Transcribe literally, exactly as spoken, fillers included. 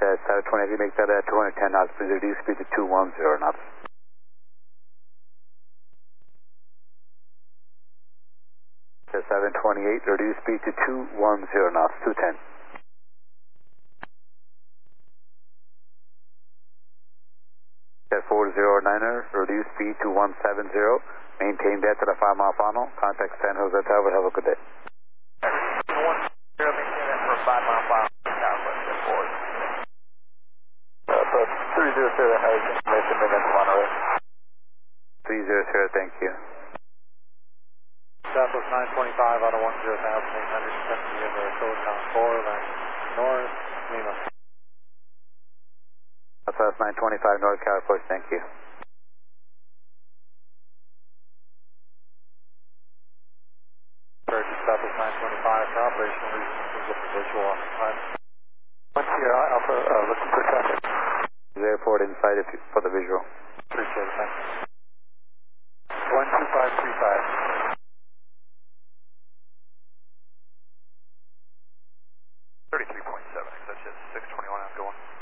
uh, seven twenty-eight, make that uh, two hundred ten knots, please reduce speed to two one zero knots. seven twenty-eight, reduce speed to two one zero knots, two ten. four zero niner, reduce speed to one seven zero, maintain that to the five mile final, contact San Jose Tower, have a good day. one zero, maintain that for a five mile final, Southwest at forward. Uh, three zero zero has information, movement to Monterey. three zero zero, thank you. Southwest nine twenty-five out of one zero thousand eight hundred seventy into Silicon four, then north, Lima. Southwest nine twenty-five, North California, thank you. Southwest nine twenty-five, for operational reasons, please get the visual on the time. One Sierra Alpha, uh, looking for traffic. Airport inside if you, for the visual. Appreciate it, thanks. one two five three five. thirty-three point seven, that's it, six twenty-one, I'm going.